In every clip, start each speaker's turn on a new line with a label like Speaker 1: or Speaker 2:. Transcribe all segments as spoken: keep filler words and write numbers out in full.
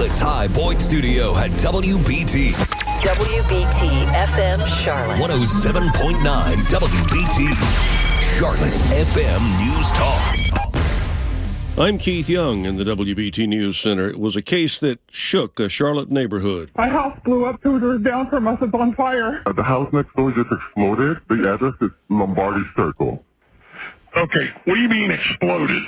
Speaker 1: the Ty Boyd Studio at W B T.
Speaker 2: W B T F M Charlotte.
Speaker 1: one oh seven point nine W B T. Charlotte's F M News Talk.
Speaker 3: I'm Keith Young in the W B T News Center. It was a case that shook a Charlotte neighborhood.
Speaker 4: My house blew up two doors down from us. It's on fire.
Speaker 5: Uh, the house next door just exploded. The address is Lombardi Circle.
Speaker 6: Okay, what do you mean exploded?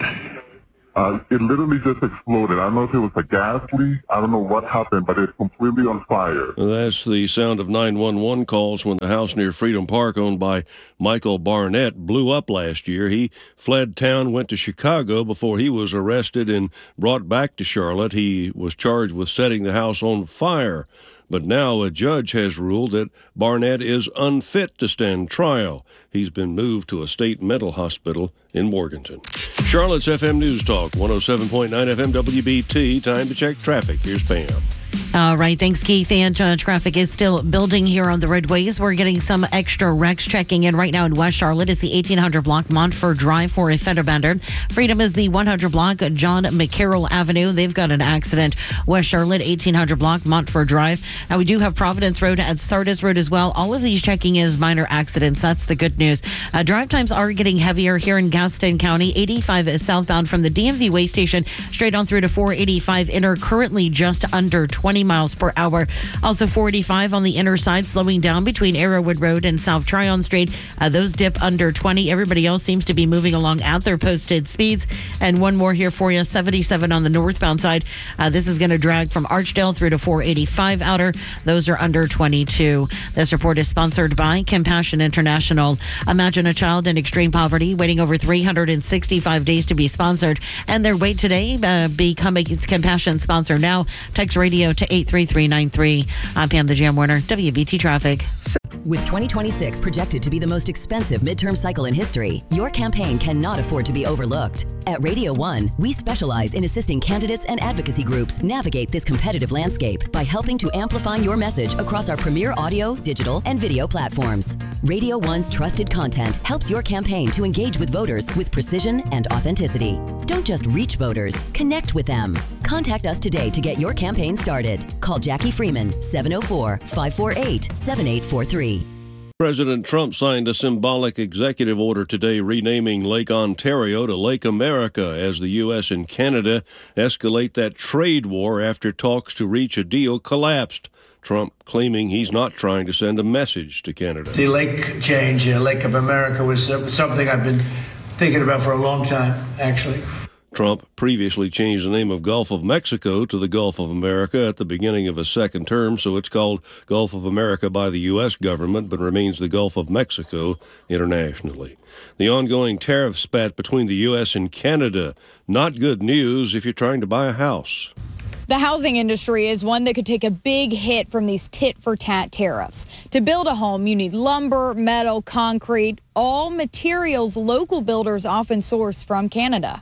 Speaker 5: Uh, it literally just exploded. I don't know if it was a gas leak. I don't know what happened, but it's completely on fire.
Speaker 3: That's the sound of nine one one calls when the house near Freedom Park, owned by Michael Barnett, blew up last year. He fled town, went to Chicago before he was arrested and brought back to Charlotte. He was charged with setting the house on fire. But now a judge has ruled that Barnett is unfit to stand trial. He's been moved to a state mental hospital in Morganton. Charlotte's F M News Talk, one oh seven point nine F M W B T. Time to check traffic. Here's Pam.
Speaker 7: All right, thanks, Keith. And uh, traffic is still building here on the roadways. We're getting some extra wrecks checking in right now in West Charlotte. It's the eighteen hundred block Montford Drive for a fender bender. Freedom is the one hundred block John McCarroll Avenue. They've got an accident. West Charlotte, eighteen hundred block Montford Drive. Now, we do have Providence Road and Sardis Road as well. All of these checking is minor accidents. That's the good news. Uh, drive times are getting heavier here in Gaston County. eighty-five is southbound from the D M V way station straight on through to four eighty-five inner, currently just under twenty miles per hour. Also four eighty-five on the inner side, slowing down between Arrowwood Road and South Tryon Street. Uh, those dip under twenty. Everybody else seems to be moving along at their posted speeds. And one more here for you, seventy-seven on the northbound side. Uh, this is going to drag from Archdale through to four eighty-five outer. Those are under twenty-two. This report is sponsored by Compassion International. Imagine a child in extreme poverty waiting over three hundred sixty-five days to be sponsored, and their wait today. Uh, become a Compassion sponsor now. Text radio to eight three three nine three. I'm Pam the Jam Warner, W B T Traffic.
Speaker 2: With twenty twenty-six projected to be the most expensive midterm cycle in history, your campaign cannot afford to be overlooked. At Radio One, we specialize in assisting candidates and advocacy groups navigate this competitive landscape by helping to amplify your message across our premier audio, digital, and video platforms. Radio One's trusted content helps your campaign to engage with voters with precision and authenticity. Don't just reach voters, connect with them. Contact us today to get your campaign started. Call Jackie Freeman, seven oh four, five four eight, seven eight four three.
Speaker 3: President Trump signed a symbolic executive order today renaming Lake Ontario to Lake America as the U S and Canada escalate that trade war after talks to reach a deal collapsed. Trump claiming he's not trying to send a message to Canada.
Speaker 8: The lake change, uh, Lake of America, was uh, something I've been thinking about for a long time, actually.
Speaker 3: Trump previously changed the name of Gulf of Mexico to the Gulf of America at the beginning of his second term, so it's called Gulf of America by the U S government, but remains the Gulf of Mexico internationally. The ongoing tariff spat between the U S and Canada, not good news if you're trying to buy a house.
Speaker 9: The housing industry is one that could take a big hit from these tit-for-tat tariffs. To build a home, you need lumber, metal, concrete, all materials local builders often source from Canada.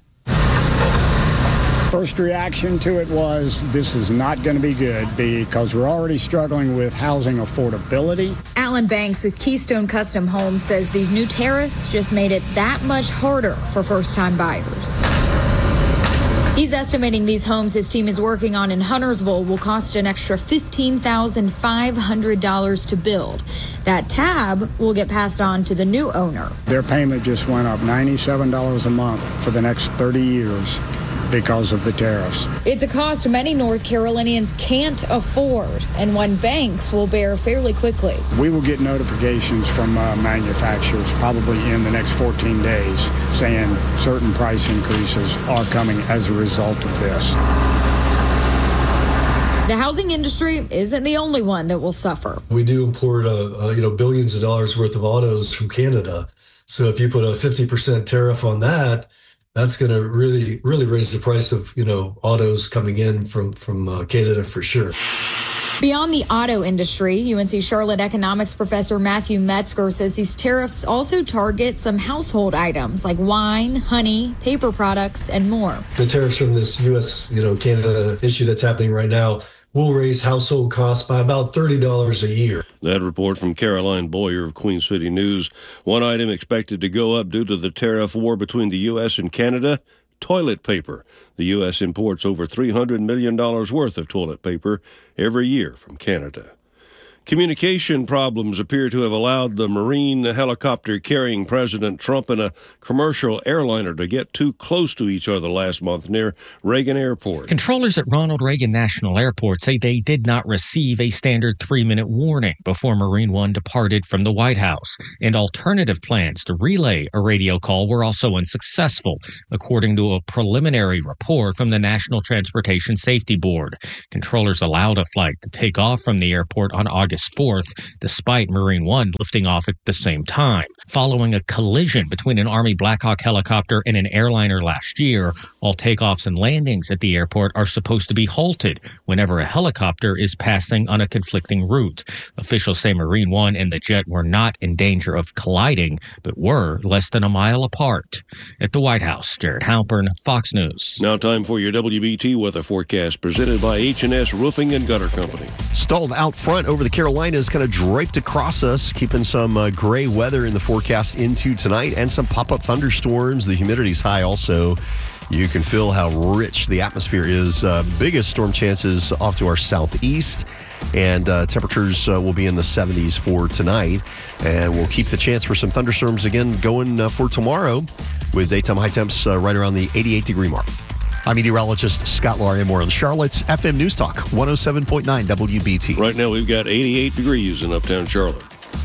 Speaker 10: First reaction to it was, this is not going to be good because we're already struggling with housing affordability.
Speaker 9: Alan Banks with Keystone Custom Homes says these new tariffs just made it that much harder for first-time buyers. He's estimating these homes his team is working on in Huntersville will cost an extra fifteen thousand five hundred dollars to build. That tab will get passed on to the new owner.
Speaker 10: Their payment just went up ninety-seven dollars a month for the next thirty years. Because of the tariffs.
Speaker 9: It's a cost many North Carolinians can't afford, and one banks will bear fairly quickly.
Speaker 10: We will get notifications from uh, manufacturers probably in the next fourteen days saying certain price increases are coming as a result of this.
Speaker 9: The housing industry isn't the only one that will suffer.
Speaker 11: We do import uh, uh, you know, billions of dollars worth of autos from Canada. So if you put a fifty percent tariff on that, that's going to really, really raise the price of, you know, autos coming in from, from uh, Canada for sure.
Speaker 9: Beyond the auto industry, U N C Charlotte economics professor Matthew Metzger says these tariffs also target some household items like wine, honey, paper products, and more.
Speaker 11: The tariffs from this U S, you know, Canada issue that's happening right now will raise household costs by about thirty dollars a year.
Speaker 3: That report from Caroline Boyer of Queen City News. One item expected to go up due to the tariff war between the U S and Canada, toilet paper. The U S imports over three hundred million dollars worth of toilet paper every year from Canada. Communication problems appear to have allowed the Marine helicopter carrying President Trump and a commercial airliner to get too close to each other last month near Reagan Airport.
Speaker 12: Controllers at Ronald Reagan National Airport say they did not receive a standard three-minute warning before Marine One departed from the White House, and alternative plans to relay a radio call were also unsuccessful, according to a preliminary report from the National Transportation Safety Board. Controllers allowed a flight to take off from the airport on August fourth, despite Marine One lifting off at the same time. Following a collision between an Army Black Hawk helicopter and an airliner last year, all takeoffs and landings at the airport are supposed to be halted whenever a helicopter is passing on a conflicting route. Officials say Marine One and the jet were not in danger of colliding, but were less than a mile apart. At the White House, Jared Halpern, Fox News.
Speaker 3: Now time for your W B T weather forecast presented by H and S Roofing and Gutter Company.
Speaker 13: Stalled out front over the Carolinas, kind of draped across us, keeping some uh, gray weather in the forecast into tonight and some pop-up thunderstorms. The humidity's high also. You can feel how rich the atmosphere is. Uh, biggest storm chances off to our southeast, and uh, temperatures uh, will be in the seventies for tonight. And we'll keep the chance for some thunderstorms again going uh, for tomorrow, with daytime high temps uh, right around the eighty-eight degree mark. I'm meteorologist Scott Laria, more on Charlotte's F M News Talk, one oh seven point nine W B T.
Speaker 3: Right now we've got eighty-eight degrees in uptown Charlotte.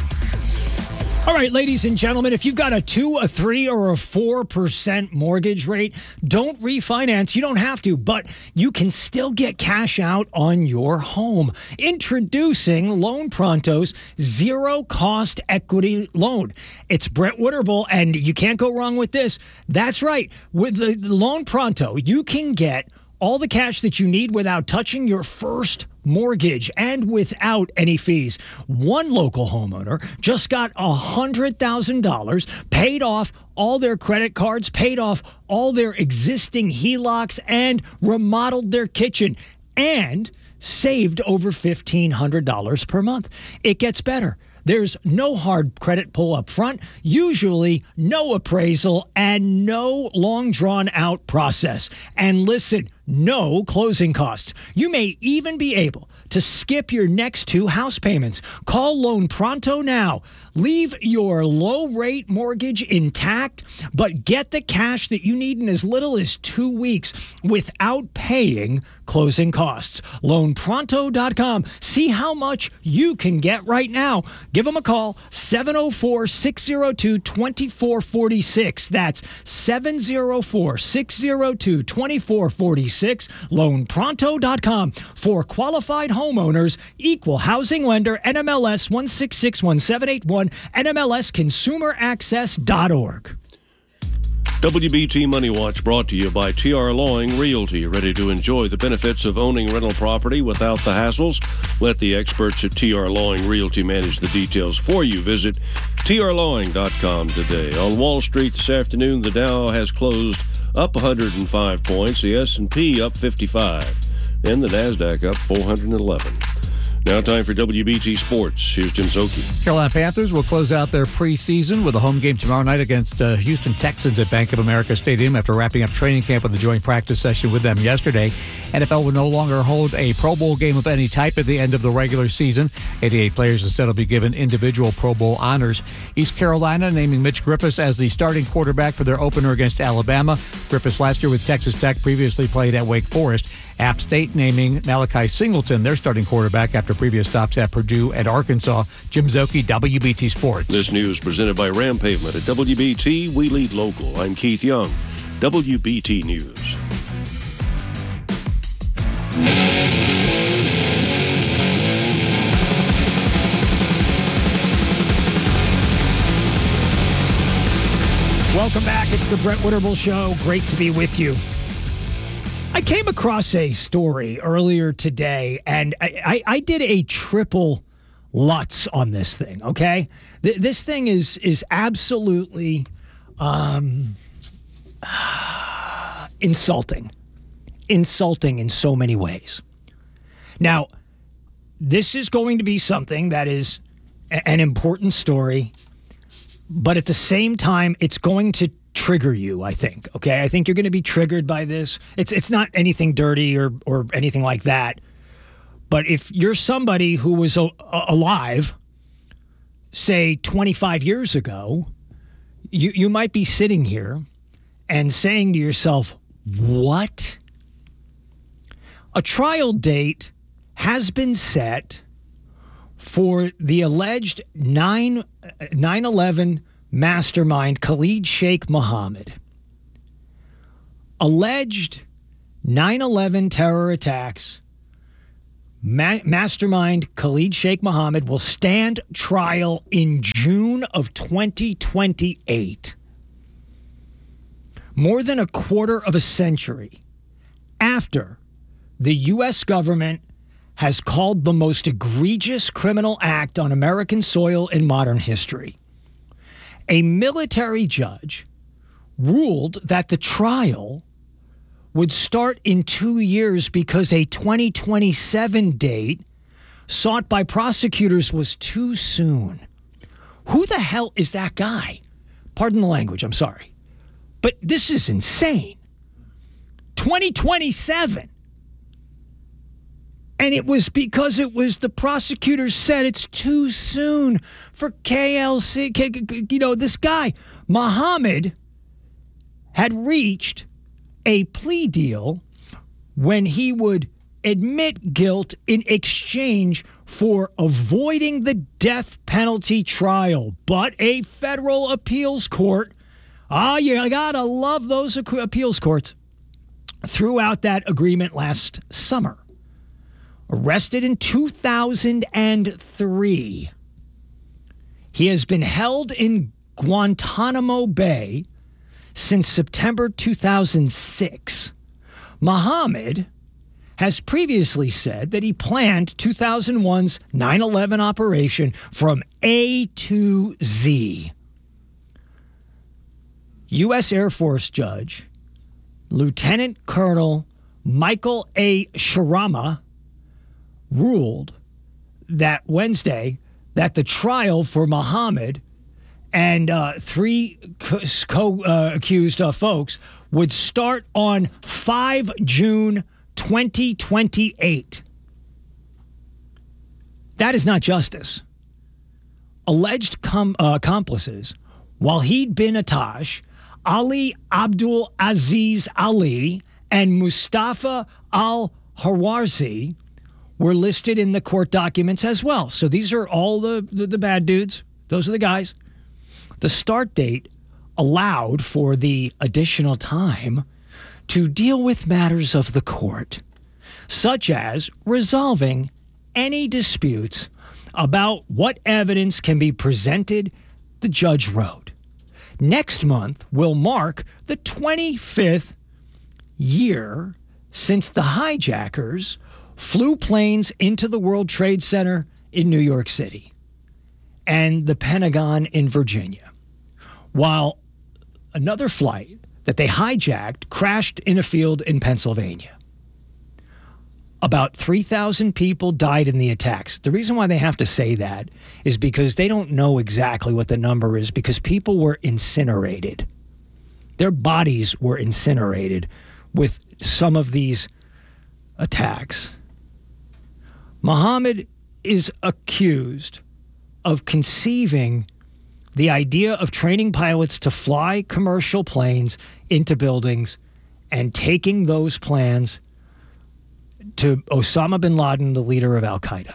Speaker 14: All right, ladies and gentlemen, if you've got a two, a three, or a four percent mortgage rate, don't refinance. You don't have to, but you can still get cash out on your home. Introducing Loan Pronto's zero-cost equity loan. It's Brett Witterbull, and you can't go wrong with this. That's right. With the Loan Pronto, you can get all the cash that you need without touching your first mortgage and without any fees. One local homeowner just got one hundred thousand dollars, paid off all their credit cards, paid off all their existing H E L O Cs, and remodeled their kitchen, and saved over fifteen hundred dollars per month. It gets better. There's no hard credit pull up front, usually no appraisal, and no long drawn out process. And listen, no closing costs. You may even be able to skip your next two house payments. Call Loan Pronto now. Leave your low-rate mortgage intact, but get the cash that you need in as little as two weeks without paying closing costs. loan pronto dot com. See how much you can get right now. Give them a call, seven oh four, six oh two, two four four six. That's seven oh four, six oh two, two four four six. loan pronto dot com. For qualified homeowners, equal housing lender, N M L S one six six one seven eight one, N M L S consumer access dot org.
Speaker 3: W B T Money Watch brought to you by T R Lawing Realty. Ready to enjoy the benefits of owning rental property without the hassles? Let the experts at T R Lawing Realty manage the details for you. Visit T R lawing dot com today. On Wall Street this afternoon, the Dow has closed up one hundred five points, the S and P up fifty-five, and the NASDAQ up four hundred eleven. Now time for W B T Sports. Here's Jim Szoke.
Speaker 15: Carolina Panthers will close out their preseason with a home game tomorrow night against uh, Houston Texans at Bank of America Stadium after wrapping up training camp with a joint practice session with them yesterday. N F L will no longer hold a Pro Bowl game of any type at the end of the regular season. eighty-eight players instead will be given individual Pro Bowl honors. East Carolina naming Mitch Griffis as the starting quarterback for their opener against Alabama. Griffis last year with Texas Tech previously played at Wake Forest. App State naming Malachi Singleton their starting quarterback after previous stops at Purdue and Arkansas. Jim Szoke, W B T Sports.
Speaker 3: This news presented by Ram Pavement at W B T. We lead local. I'm Keith Young, W B T News.
Speaker 14: Welcome back. It's the Brett Witterbull Show. Great to be with you. I came across a story earlier today, and I, I, I did a triple Lutz on this thing, okay? Th- this thing is is absolutely um, insulting. Insulting in so many ways. Now, this is going to be something that is a- an important story, but at the same time, it's going to trigger you, I think. Okay, I think you're going to be triggered by this. It's it's not anything dirty or or anything like that. But if you're somebody who was a, a, alive, say twenty-five years ago, you you might be sitting here and saying to yourself, "What?" A trial date has been set for the alleged nine eleven mastermind Khalid Sheikh Mohammed. Alleged nine eleven terror attacks. Ma- mastermind Khalid Sheikh Mohammed will stand trial in June of twenty twenty-eight. More than a quarter of a century after the U S government has called the most egregious criminal act on American soil in modern history. A military judge ruled that the trial would start in two years because a twenty twenty-seven date sought by prosecutors was too soon. Who the hell is that guy? Pardon the language, I'm sorry. But this is insane. twenty twenty-seven. And it was because it was the prosecutors said it's too soon for K L C. You know, this guy, Mohammed, had reached a plea deal when he would admit guilt in exchange for avoiding the death penalty trial. But a federal appeals court, ah, you gotta love those appeals courts, threw out that agreement last summer. Arrested in two thousand three, he has been held in Guantanamo Bay since September two thousand six. Mohammed has previously said that he planned two thousand one's nine eleven operation from A to Z. U S Air Force Judge Lieutenant Colonel Michael A. Sharama ruled that Wednesday that the trial for Mohammed and uh, three co-accused uh, uh, folks would start on the fifth of June twenty twenty-eight. That is not justice. Alleged com- uh, accomplices, Wahid bin Attash, Ali Abdul Aziz Ali, and Mustafa al-Hawarzi were listed in the court documents as well. So these are all the, the, the bad dudes. Those are the guys. The start date allowed for the additional time to deal with matters of the court, such as resolving any disputes about what evidence can be presented, the judge wrote. Next month will mark the twenty-fifth year since the hijackers flew planes into the World Trade Center in New York City and the Pentagon in Virginia, while another flight that they hijacked crashed in a field in Pennsylvania. About three thousand people died in the attacks. The reason why they have to say that is because they don't know exactly what the number is, because people were incinerated. Their bodies were incinerated with some of these attacks. Mohammed is accused of conceiving the idea of training pilots to fly commercial planes into buildings and taking those plans to Osama bin Laden, the leader of Al-Qaeda.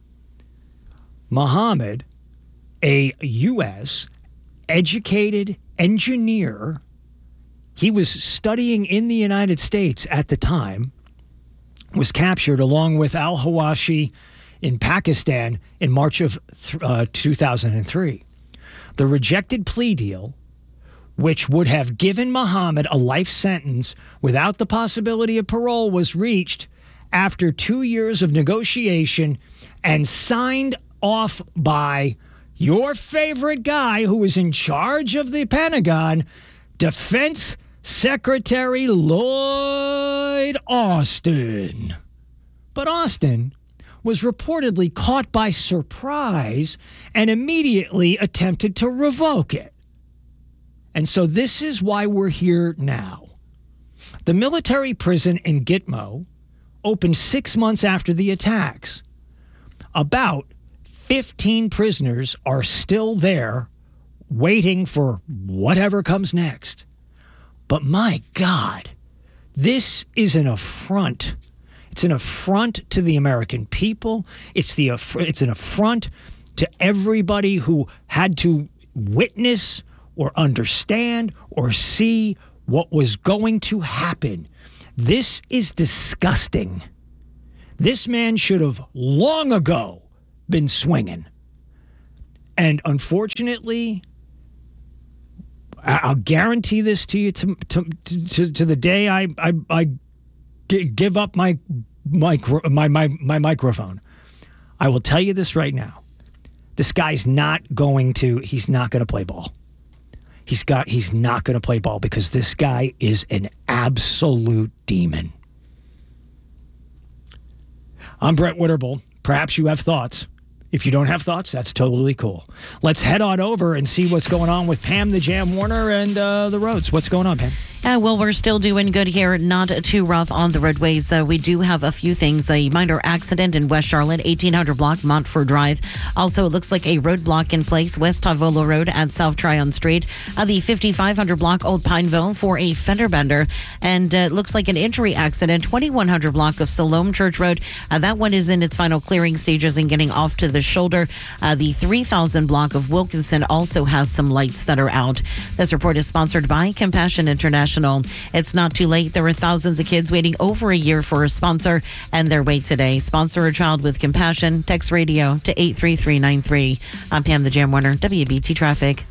Speaker 14: Mohammed, a U S educated engineer, he was studying in the United States at the time, was captured along with al-Hawashi in Pakistan in March of uh, two thousand three. The rejected plea deal, which would have given Mohammed a life sentence without the possibility of parole, was reached after two years of negotiation and signed off by your favorite guy who is in charge of the Pentagon, Defense Secretary Lloyd Austin. But Austin was reportedly caught by surprise and immediately attempted to revoke it. And so this is why we're here now. The military prison in Gitmo opened six months after the attacks. About fifteen prisoners are still there waiting for whatever comes next. But my God, this is an affront. It's an affront to the American people. It's the it's an affront to everybody who had to witness or understand or see what was going to happen. This is disgusting. This man should have long ago been swinging. And unfortunately, I'll guarantee this to you to to to, to the day I I, I g- give up my, micro, my my my microphone. I will tell you this right now. This guy's not going to. He's not going to play ball. He's got. He's not going to play ball because this guy is an absolute demon. I'm Brett Witterbull. Perhaps you have thoughts. If you don't have thoughts, that's totally cool. Let's head on over and see what's going on with Pam the Jam Warner and uh, the roads. What's going on, Pam?
Speaker 7: Uh, well, we're still doing good here. Not too rough on the roadways. Uh, we do have a few things. A minor accident in West Charlotte, eighteen hundred block, Montford Drive. Also, it looks like a roadblock in place, West Tavola Road at South Tryon Street. Uh, the fifty-five hundred block, Old Pineville, for a fender bender. And uh, it looks like an injury accident, twenty-one hundred block of Siloam Church Road. Uh, that one is in its final clearing stages and getting off to the shoulder. Uh, the three thousand block of Wilkinson also has some lights that are out. This report is sponsored by Compassion International. It's not too late. There are thousands of kids waiting over a year for a sponsor, and their wait today. Sponsor a child with compassion. Text radio to eight three three nine three. I'm Pam the Jam Warner, W B T Traffic.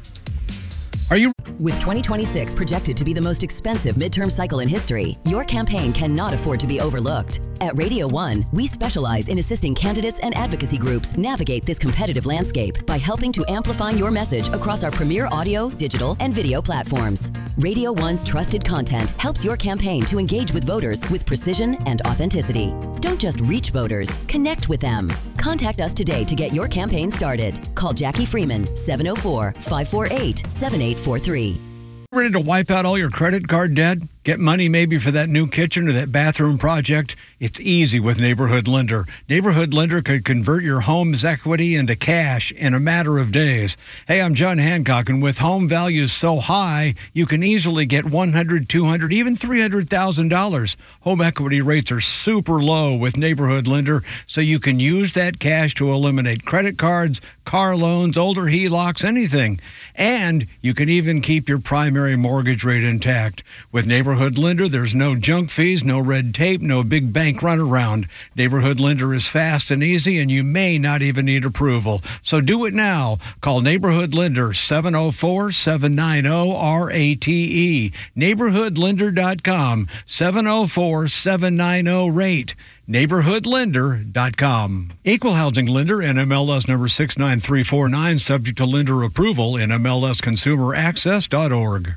Speaker 2: Are you? With twenty twenty-six projected to be the most expensive midterm cycle in history, your campaign cannot afford to be overlooked. At Radio One, we specialize in assisting candidates and advocacy groups navigate this competitive landscape by helping to amplify your message across our premier audio, digital, and video platforms. Radio One's trusted content helps your campaign to engage with voters with precision and authenticity. Don't just reach voters, connect with them. Contact us today to get your campaign started. Call Jackie Freeman, seven oh four, five four eight, seven eight four three.
Speaker 16: Ready to wipe out all your credit card debt? Get money maybe for that new kitchen or that bathroom project? It's easy with Neighborhood Lender. Neighborhood Lender could convert your home's equity into cash in a matter of days. Hey, I'm John Hancock, and with home values so high, you can easily get one hundred thousand dollars, two hundred thousand dollars, even three hundred thousand dollars. Home equity rates are super low with Neighborhood Lender, so you can use that cash to eliminate credit cards, car loans, older H E L O Cs, anything. And you can even keep your primary mortgage rate intact. With Neighborhood Lender, there's no junk fees, no red tape, no big bank runaround. Neighborhood Lender is fast and easy, and you may not even need approval. So do it now. Call Neighborhood Lender, seven oh four, seven nine oh, R A T E. neighborhood lender dot com, seven oh four, seven nine oh, rate. neighborhood lender dot com. Equal Housing Lender, N M L S number six nine three four nine, subject to lender approval, N M L S consumer access dot org.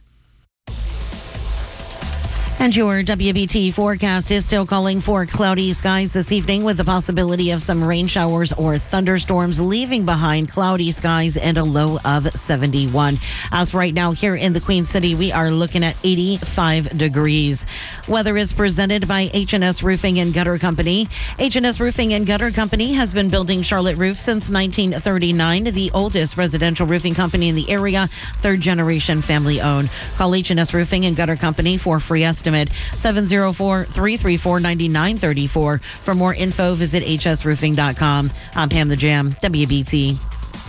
Speaker 7: And your W B T forecast is still calling for cloudy skies this evening with the possibility of some rain showers or thunderstorms, leaving behind cloudy skies and a low of seventy-one. As right now here in the Queen City, we are looking at eighty-five degrees. Weather is presented by H and S Roofing and Gutter Company. H and S Roofing and Gutter Company has been building Charlotte roofs since nineteen thirty-nine, the oldest residential roofing company in the area, third generation family owned. Call H and S Roofing and Gutter Company for free estimate. seven oh four, three three four, nine nine three four. For more info, visit h s roofing dot com. I'm Pam the Jam, W B T.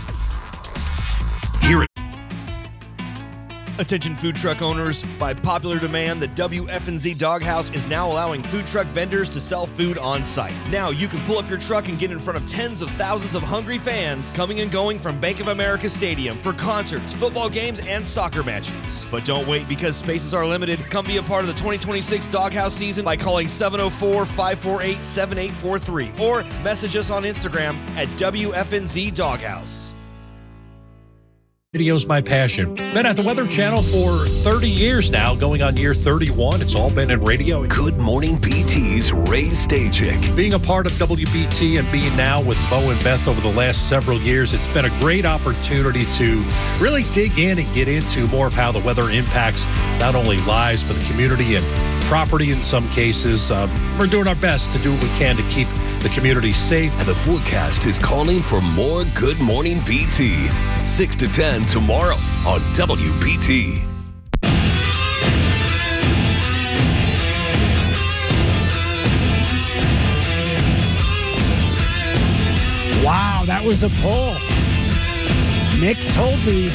Speaker 1: Here it. Attention food truck owners, by popular demand, the W F N Z Doghouse is now allowing food truck vendors to sell food on site. Now you can pull up your truck and get in front of tens of thousands of hungry fans coming and going from Bank of America Stadium for concerts, football games, and soccer matches. But don't wait, because spaces are limited. Come be a part of the twenty twenty-six Doghouse season by calling seven oh four, five four eight, seven eight four three or message us on Instagram at W F N Z Doghouse.
Speaker 17: Radio's my passion. Been at the Weather Channel for thirty years now, going on year thirty-one. It's all been in radio.
Speaker 18: Good Morning B T's Ray Stajic.
Speaker 17: Being a part of W B T and being now with Bo and Beth over the last several years, it's been a great opportunity to really dig in and get into more of how the weather impacts not only lives, but the community and property in some cases. Uh, we're doing our best to do what we can to keep the community safe.
Speaker 18: And the forecast is calling for more Good Morning B T. six to ten tomorrow on W B T.
Speaker 14: Wow, that was a pull. Nick told me,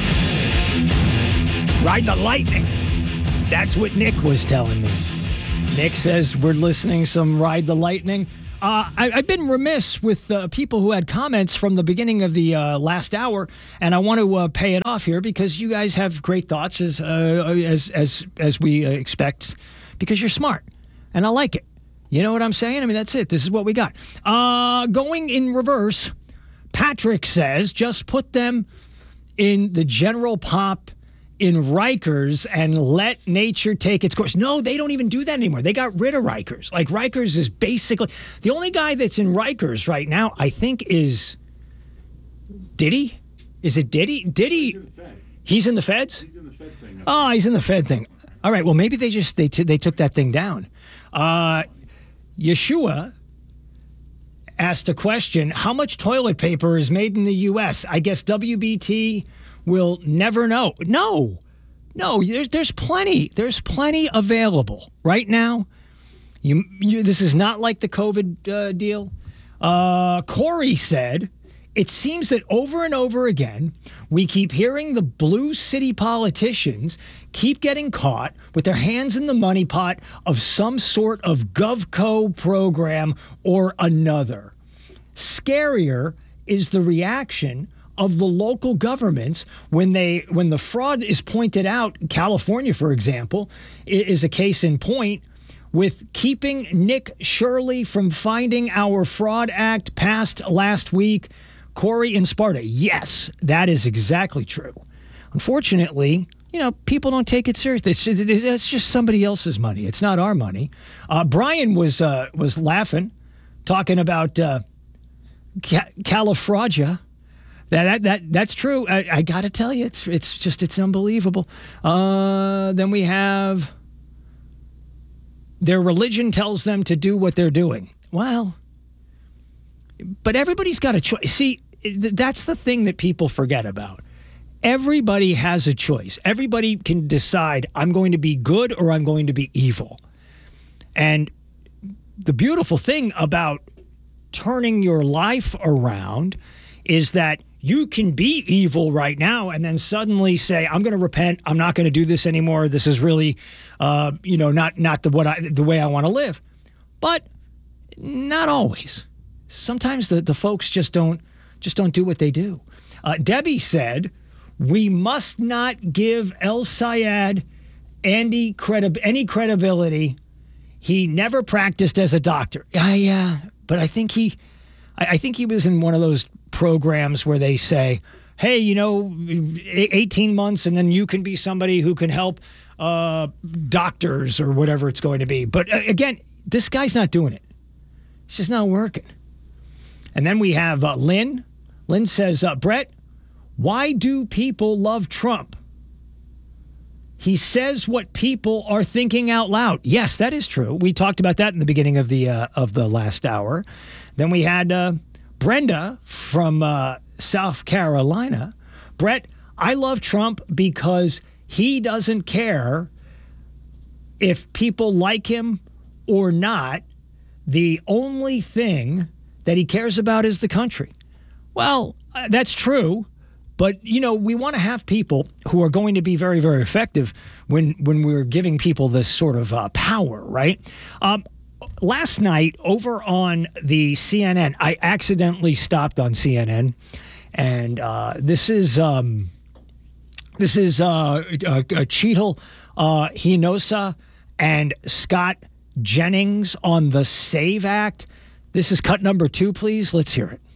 Speaker 14: ride the lightning. That's what Nick was telling me. Nick says we're listening some Ride the Lightning. Uh, I, I've been remiss with uh, people who had comments from the beginning of the uh, last hour, and I want to uh, pay it off here because you guys have great thoughts as uh, as as as we uh, expect, because you're smart, and I like it. You know what I'm saying? I mean, that's it. This is what we got. Uh, going in reverse, Patrick says just put them in the general pop in Rikers and let nature take its course. No, they don't even do that anymore. They got rid of Rikers. Like, Rikers is basically... The only guy that's in Rikers right now, I think, is... Diddy? Is it Diddy? Diddy... He's in the feds? He's in the Fed thing. Oh, he's in the Fed thing. All right, well, maybe they just... They, t- they took that thing down. Uh, Yeshua asked a question. How much toilet paper is made in the U S? I guess W B T... will never know. No, no, there's there's plenty. There's plenty available right now. You, you this is not like the COVID uh, deal. Uh, Corey said, it seems that over and over again, we keep hearing the blue city politicians keep getting caught with their hands in the money pot of some sort of GovCo program or another. Scarier is the reaction of the local governments when they when the fraud is pointed out. California, for example, is a case in point with keeping Nick Shirley from finding our fraud act passed last week. Corey in Sparta, yes, that is exactly true. Unfortunately, you know, people don't take it seriously. It's, it's just somebody else's money. It's not our money. Uh, Brian was uh, was laughing, talking about uh, ca- Califragia. That, that that that's true. I, I got to tell you, it's it's just it's unbelievable. Uh, then we have their religion tells them to do what they're doing. Well, but everybody's got a choice. See, that's the thing that people forget about. Everybody has a choice. Everybody can decide, I'm going to be good or I'm going to be evil. And the beautiful thing about turning your life around is that you can be evil right now and then suddenly say, I'm going to repent. I'm not going to do this anymore. This is really, uh, you know, not not the what I, the way I want to live. But not always. Sometimes the, the folks just don't just don't do what they do. Uh, Debbie said, we must not give El Sayed Andy credi- any credibility. He never practiced as a doctor. Yeah, yeah, but I think he, I, I think he was in one of those programs where they say, hey, you know, eighteen months and then you can be somebody who can help uh, doctors or whatever it's going to be. But uh, again, this guy's not doing it. It's just not working. And then we have uh, Lynn. Lynn says, uh, Brett, why do people love Trump? He says what people are thinking out loud. Yes, that is true. We talked about that in the beginning of the uh, of the last hour. Then we had uh, Brenda from uh, South Carolina. Brett, I love Trump because he doesn't care if people like him or not. The only thing that he cares about is the country. Well, uh, that's true. But, you know, we want to have people who are going to be very, very effective when when we're giving people this sort of uh, power, right? Um, last night over on the C N N, I accidentally stopped on C N N. And uh, this is um, this is uh, uh, Cheetal uh, Hinosa and Scott Jennings on the SAVE Act. This is cut number two, please. Let's hear it.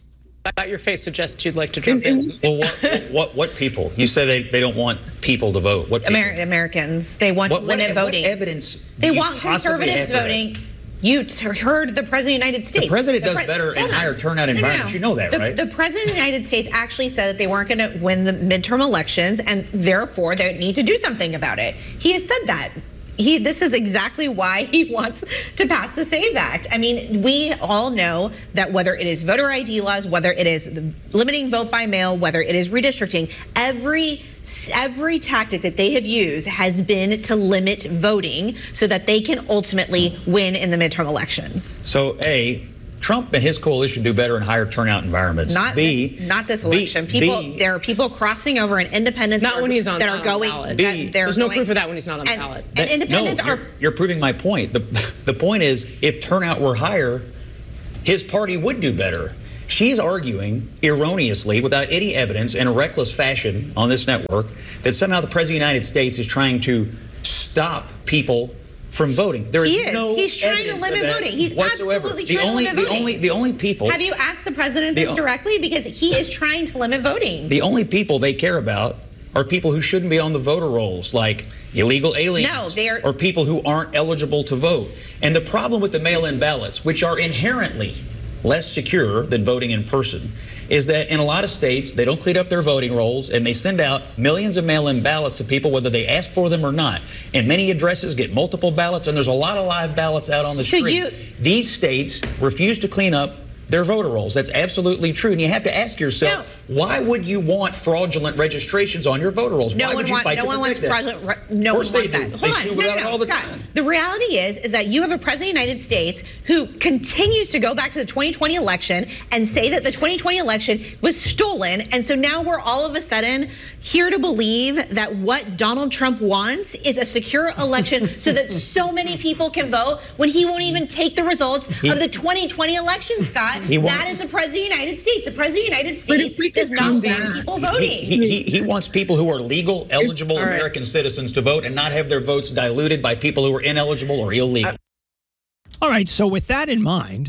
Speaker 19: About your face suggests you'd like to jump in.
Speaker 20: Well, what, what what people? You say they, they don't want people to vote. What people?
Speaker 21: Amer- Americans. They want
Speaker 20: What-
Speaker 21: to
Speaker 20: what-
Speaker 21: limit
Speaker 20: what
Speaker 21: voting.
Speaker 20: evidence do
Speaker 21: They
Speaker 20: you
Speaker 21: want
Speaker 20: possibly
Speaker 21: conservatives
Speaker 20: have for that?
Speaker 21: voting. You t- heard the President of the United States.
Speaker 20: The president
Speaker 21: The
Speaker 20: does
Speaker 21: pre-
Speaker 20: better in
Speaker 21: Hold on.
Speaker 20: higher turnout
Speaker 21: No, no, no.
Speaker 20: environments. You know that,
Speaker 21: the,
Speaker 20: right?
Speaker 21: The President of the United States actually said that they weren't going to win the midterm elections, and therefore they need to do something about it. He has said that. He, this is exactly why he wants to pass the SAVE Act. I mean, we all know that whether it is voter I D laws, whether it is the limiting vote by mail, whether it is redistricting, every every tactic that they have used has been to limit voting so that they can ultimately win in the midterm elections.
Speaker 20: So, A, Trump and his coalition do better in higher turnout environments.
Speaker 21: Not
Speaker 20: B,
Speaker 21: this, not this
Speaker 20: B-
Speaker 21: election. People,
Speaker 20: B-
Speaker 21: there are people crossing over, and independents
Speaker 19: Not
Speaker 21: that
Speaker 19: when
Speaker 21: are,
Speaker 19: he's on-
Speaker 21: that are
Speaker 19: not on the
Speaker 21: going.
Speaker 19: ballot.
Speaker 20: B-
Speaker 21: that they're
Speaker 19: There's no
Speaker 21: going-
Speaker 19: proof of that when he's not on the
Speaker 21: and,
Speaker 19: ballot.
Speaker 21: And independents
Speaker 20: no,
Speaker 21: are.
Speaker 20: You're, you're proving my point. The, the point is, if turnout were higher, his party would do better. She's arguing erroneously, without any evidence, in a reckless fashion on this network, that somehow the President of the United States is trying to stop people from voting. There is,
Speaker 21: He is.
Speaker 20: no
Speaker 21: He's trying to
Speaker 20: evidence
Speaker 21: limit
Speaker 20: of that
Speaker 21: voting. He's
Speaker 20: whatsoever.
Speaker 21: absolutely
Speaker 20: the
Speaker 21: trying to
Speaker 20: only,
Speaker 21: limit
Speaker 20: the
Speaker 21: voting.
Speaker 20: Only, the only people...
Speaker 21: Have you asked the president
Speaker 20: The
Speaker 21: this
Speaker 20: o-
Speaker 21: directly? Because he is trying to limit voting.
Speaker 20: The only people they care about are people who shouldn't be on the voter rolls, like illegal aliens,
Speaker 21: No, they're-
Speaker 20: or people who aren't eligible to vote. And the problem with the mail-in ballots, which are inherently less secure than voting in person, is that in a lot of states, they don't clean up their voting rolls, and they send out millions of mail-in ballots to people whether they ask for them or not. And many addresses get multiple ballots, and there's a lot of live ballots out on the
Speaker 21: So
Speaker 20: street.
Speaker 21: you-
Speaker 20: These states refuse to clean up their voter rolls. That's absolutely true. And you have to ask yourself, why would you want fraudulent registrations on your voter rolls?
Speaker 21: No
Speaker 20: why
Speaker 21: one
Speaker 20: would you
Speaker 21: want,
Speaker 20: fight
Speaker 21: no
Speaker 20: to
Speaker 21: one wants
Speaker 20: protect that?
Speaker 21: fraudulent. re- No
Speaker 20: Of
Speaker 21: one
Speaker 20: course
Speaker 21: wants
Speaker 20: they
Speaker 21: that.
Speaker 20: do.
Speaker 21: Hold
Speaker 20: They
Speaker 21: on,
Speaker 20: sue
Speaker 21: no,
Speaker 20: about
Speaker 21: no,
Speaker 20: it
Speaker 21: no,
Speaker 20: all the
Speaker 21: Scott.
Speaker 20: time.
Speaker 21: The reality is, is that you have a president of the United States who continues to go back to the twenty twenty election and say that the twenty twenty election was stolen, and so now we're all of a sudden here to believe that what Donald Trump wants is a secure election so that so many people can vote when he won't even take the results
Speaker 20: He-
Speaker 21: of the twenty twenty election, Scott.
Speaker 20: He wants-
Speaker 21: That is the president of the United States. The president of the United States does not want people voting.
Speaker 20: He, he, he wants people who are legal, eligible
Speaker 21: All right.
Speaker 20: American citizens to vote and not have their votes diluted by people who are ineligible or illegal.
Speaker 14: All right, so with that in mind,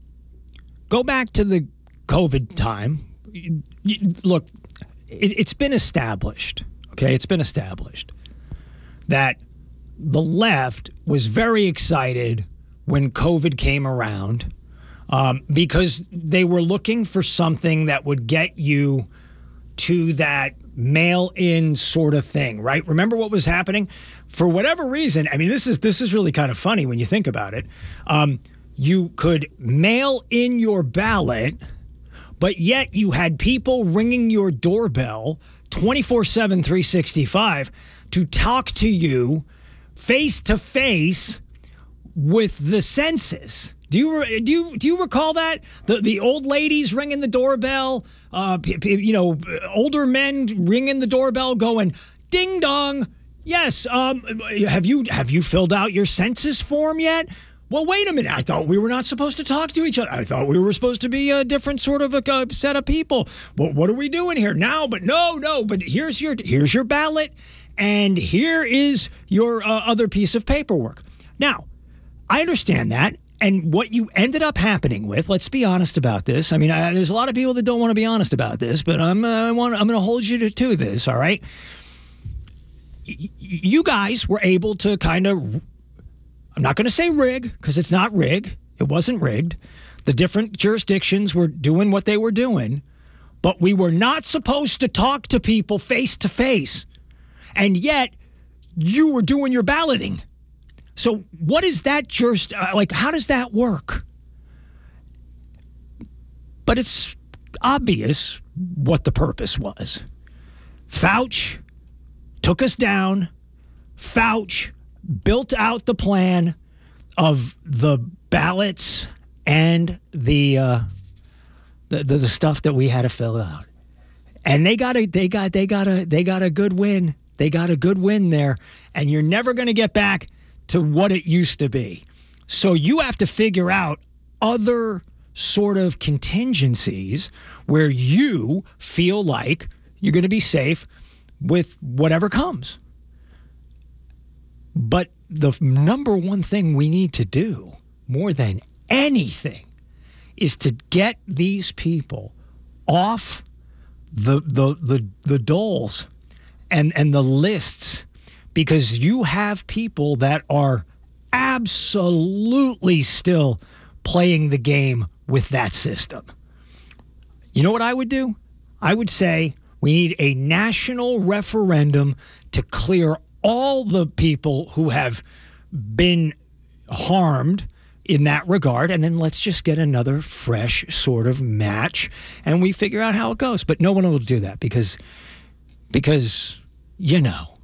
Speaker 14: go back to the COVID time. You- you- Look, it, it's been established, okay? It's been established that the left was very excited when COVID came around um, because they were looking for something that would get you to that mail-in sort of thing, right? Remember what was happening? For whatever reason, I mean, this is this is really kind of funny when you think about it. Um, you could mail in your ballot, but yet you had people ringing your doorbell twenty-four seven, three sixty-five to talk to you face to face with the census. Do you re- do you do you recall that the the old ladies ringing the doorbell, uh, p- p- you know, older men ringing the doorbell, going ding dong. Yes, um, have you have you filled out your census form yet? Well, wait a minute. I thought we were not supposed to talk to each other. I thought we were supposed to be a different sort of a, a set of people. Well, what are we doing here now? But no, no. But here's your here's your ballot, and here is your uh, other piece of paperwork. Now, I understand that. And what you ended up happening with, let's be honest about this. I mean, I, there's a lot of people that don't want to be honest about this, but I'm uh, I want I'm going to hold you to, to this. All right, y- you guys were able to kind of, I'm not going to say rig because it's not rig. It wasn't rigged. The different jurisdictions were doing what they were doing, but we were not supposed to talk to people face to face, and yet you were doing your balloting. So what is that just uh, like? How does that work? But it's obvious what the purpose was. Fauci took us down. Fauci built out the plan of the ballots and the uh, the, the the stuff that we had to fill out, and they got a they got they got a they got a good win. They got a good win there, and you're never going to get back to what it used to be. So you have to figure out other sort of contingencies where you feel like you're going to be safe with whatever comes. But the number one thing we need to do more than anything is to get these people off the the the, the doles and, and the lists, because you have people that are absolutely still playing the game with that system. You know what I would do? I would say we need a national referendum to clear all the people who have been harmed in that regard, and then let's just get another fresh sort of match, and we figure out how it goes. But no one will do that because, because you know,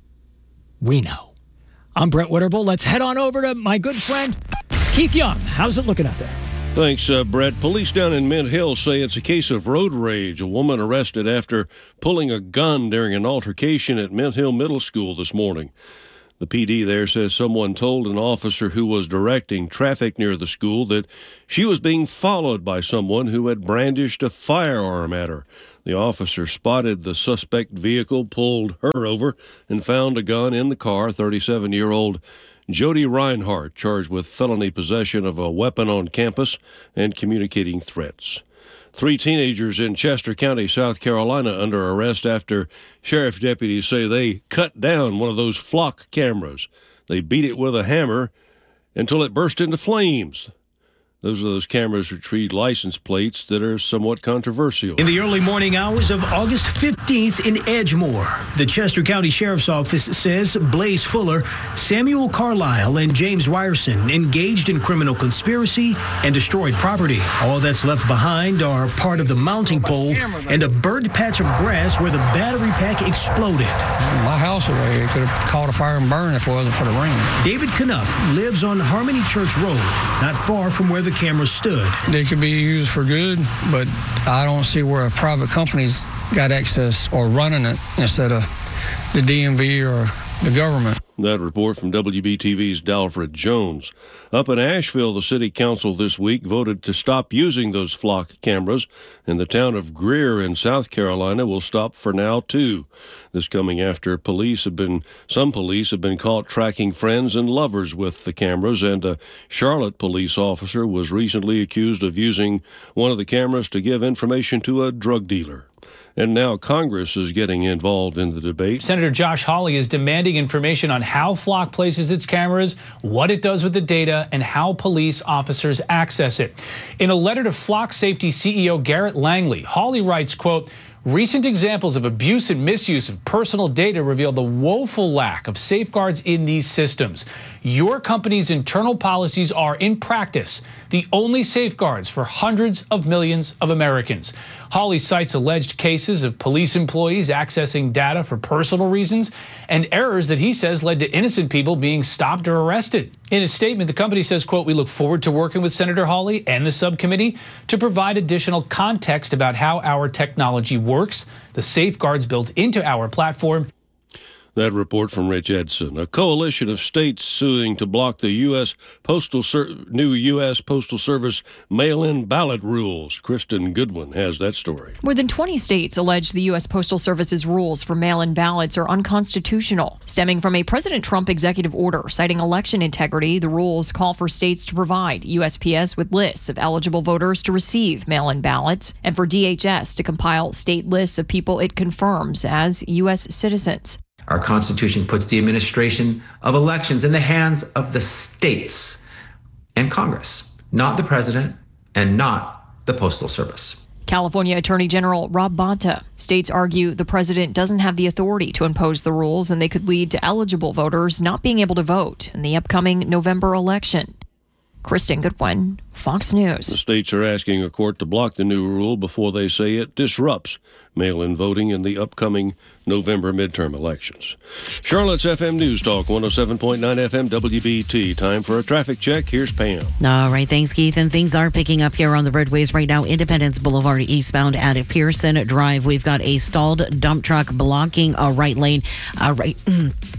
Speaker 14: we know. I'm Brett Witterbull. Let's head on over to my good friend, Keith Young. How's it looking out there?
Speaker 3: Thanks, uh, Brett. Police down in Mint Hill say it's a case of road rage. A woman arrested after pulling a gun during an altercation at Mint Hill Middle School this morning. The P D there says someone told an officer who was directing traffic near the school that she was being followed by someone who had brandished a firearm at her. The officer spotted the suspect vehicle, pulled her over, and found a gun in the car. thirty-seven-year-old Jody Reinhardt, charged with felony possession of a weapon on campus and communicating threats. Three teenagers in Chester County, South Carolina, under arrest after sheriff's deputies say they cut down one of those flock cameras. They beat it with a hammer until it burst into flames. Those are those cameras retrieve license plates that are somewhat controversial.
Speaker 4: In the early morning hours of August fifteenth in Edgemoor, the Chester County Sheriff's Office says Blaze Fuller, Samuel Carlisle, and James Ryerson engaged in criminal conspiracy and destroyed property. All that's left behind are part of the mounting pole and a burned patch of grass where the battery pack exploded.
Speaker 22: My house away, it could have caught a fire and burned if it wasn't for the rain.
Speaker 4: David Knupp lives on Harmony Church Road, not far from where the camera stood.
Speaker 22: They could be used for good, but I don't see where a private company's got access or running it instead of the D M V or the government.
Speaker 3: That report from W B T V's Dalfred Jones. Up in Asheville, the city council this week voted to stop using those flock cameras, and the town of Greer in South Carolina will stop for now, too. This coming after police have been, some police have been caught tracking friends and lovers with the cameras, and a Charlotte police officer was recently accused of using one of the cameras to give information to a drug dealer. And now Congress is getting involved in the debate.
Speaker 23: Senator Josh Hawley is demanding information on how Flock places its cameras, what it does with the data, and how police officers access it. In a letter to Flock Safety C E O Garrett Langley, Hawley writes, quote, "Recent examples of abuse and misuse of personal data reveal the woeful lack of safeguards in these systems. Your company's internal policies are, in practice, the only safeguards for hundreds of millions of Americans." Hawley cites alleged cases of police employees accessing data for personal reasons and errors that he says led to innocent people being stopped or arrested. In a statement, the company says, quote, "We look forward to working with Senator Hawley and the subcommittee to provide additional context about how our technology works, the safeguards built into our platform."
Speaker 3: That report from Rich Edson. A coalition of states suing to block the U S Postal Ser- new U S Postal Service mail-in ballot rules. Kristen Goodwin has that story.
Speaker 24: More than twenty states allege the U S Postal Service's rules for mail-in ballots are unconstitutional. Stemming from a President Trump executive order citing election integrity, the rules call for states to provide U S P S with lists of eligible voters to receive mail-in ballots and for D H S to compile state lists of people it confirms as U S citizens.
Speaker 25: Our Constitution puts the administration of elections in the hands of the states and Congress, not the president and not the Postal Service.
Speaker 24: California Attorney General Rob Bonta. States argue the president doesn't have the authority to impose the rules and they could lead to eligible voters not being able to vote in the upcoming November election. Kristen Goodwin, Fox News.
Speaker 3: The states are asking a court to block the new rule before they say it disrupts mail-in voting in the upcoming November midterm elections. Charlotte's F M News Talk, one oh seven point nine F M W B T. Time for a traffic check. Here's Pam.
Speaker 7: All right, thanks, Keith. And things are picking up here on the roadways right now. Independence Boulevard eastbound at Pearson Drive. We've got a stalled dump truck blocking a right lane. Uh, right.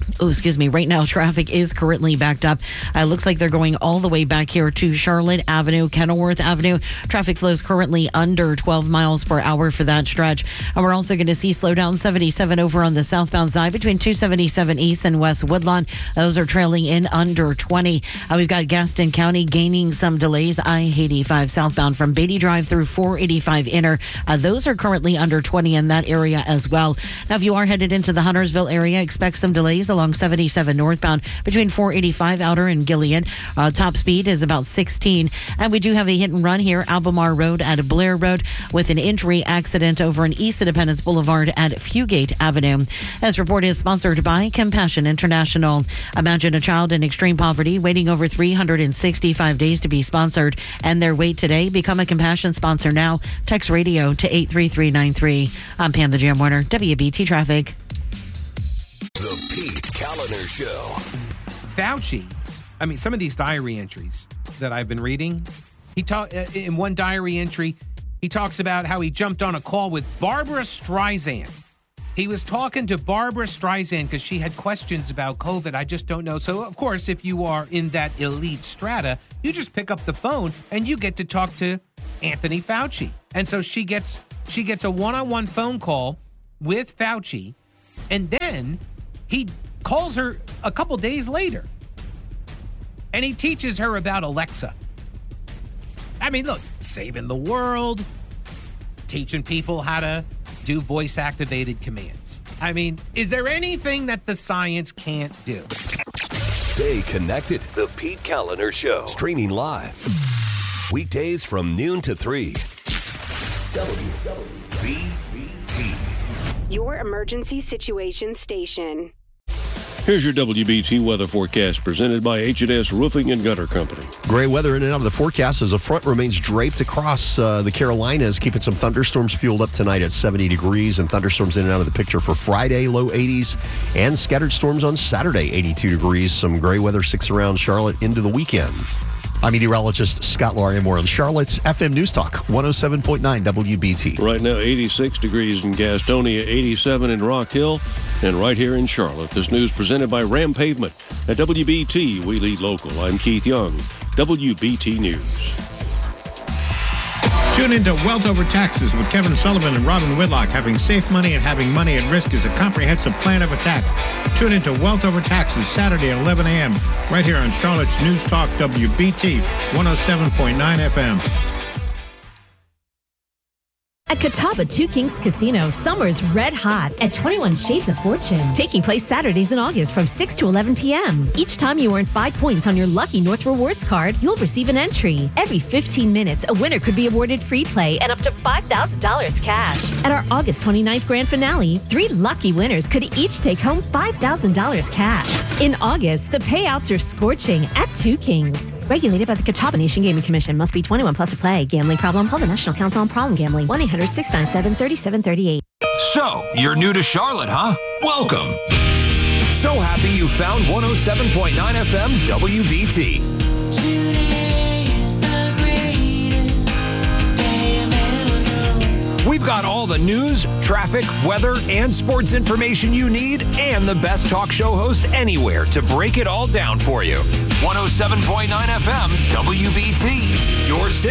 Speaker 7: Oh, excuse me. Right now, traffic is currently backed up. Uh, looks like they're going all the way back here to Charlotte Avenue, Kenilworth Avenue. Traffic flows currently under twelve miles per hour for that stretch. And we're also going to see slow down seventy-seven over on the southbound side between two seventy-seven East and West Woodlawn. Those are trailing in under twenty. Uh, we've got Gaston County gaining some delays. I eighty-five southbound from Beatty Drive through four eighty-five Inner. Uh, those are currently under twenty in that area as well. Now, if you are headed into the Huntersville area, expect some delays along seventy-seven northbound between four eighty-five Outer and Gilead. Uh, top speed is about sixteen. And we do have a hit and run here, Albemarle Road at Blair Road, with an injury accident over in East Independence Boulevard at Fugate Avenue. This report is sponsored by Compassion International. Imagine a child in extreme poverty waiting over three hundred sixty-five days to be sponsored. And their wait today. Become a Compassion sponsor now. Text radio to eight three three nine three. I'm Pam the Jam Warner, W B T Traffic.
Speaker 18: The Pete Kaliner Show.
Speaker 5: Fauci, I mean, some of these diary entries that I've been reading, he talk in one diary entry, he talks about how he jumped on a call with Barbara Streisand. He was talking to Barbara Streisand because she had questions about COVID. I just don't know. So, of course, if you are in that elite strata, you just pick up the phone and you get to talk to Anthony Fauci. And so she gets she gets a one-on-one phone call with Fauci, and then he calls her a couple days later, and he teaches her about Alexa. I mean, look, saving the world, teaching people how to do voice-activated commands. I mean, is there anything that the science can't do?
Speaker 18: Stay connected. The Pete Kaliner Show. Streaming live. Weekdays from noon to three. W B T.
Speaker 6: Your emergency situation station.
Speaker 3: Here's your W B T weather forecast presented by H and S Roofing and Gutter Company.
Speaker 13: Gray weather in and out of the forecast as a front remains draped across uh, the Carolinas, keeping some thunderstorms fueled up tonight at seventy degrees, and thunderstorms in and out of the picture for Friday, low eighties, and scattered storms on Saturday, eighty-two degrees. Some gray weather sticks around Charlotte into the weekend. I'm meteorologist Scott Larimore on Charlotte's F M News Talk, one oh seven point nine W B T.
Speaker 3: Right now, eighty-six degrees in Gastonia, eighty-seven in Rock Hill, and right here in Charlotte. This news presented by Ram Pavement. At W B T, we lead local. I'm Keith Young, W B T News.
Speaker 8: Tune into Wealth Over Taxes with Kevin Sullivan and Robin Whitlock. Having safe money and having money at risk is a comprehensive plan of attack. Tune into Wealth Over Taxes Saturday at eleven a.m. right here on Charlotte's News Talk W B T one oh seven point nine F M.
Speaker 9: At Catawba Two Kings Casino, summer's red hot at twenty-one Shades of Fortune. Taking place Saturdays in August from six to eleven p.m. Each time you earn five points on your lucky North Rewards card, you'll receive an entry. Every fifteen minutes, a winner could be awarded free play and up to five thousand dollars cash. At our August twenty-ninth grand finale, three lucky winners could each take home five thousand dollars cash. In August, the payouts are scorching at Two Kings. Regulated by the Catawba Nation Gaming Commission. Must be twenty-one plus to play. Gambling problem? Call the National Council on Problem Gambling. one eight hundred six nine seven three seven three eight.
Speaker 10: So, you're new to Charlotte, huh? Welcome. So happy you found one oh seven point nine F M W B T. We've got all the news, traffic, weather, and sports information you need, and the best talk show host anywhere to break it all down for you. one oh seven point nine F M W B T. Your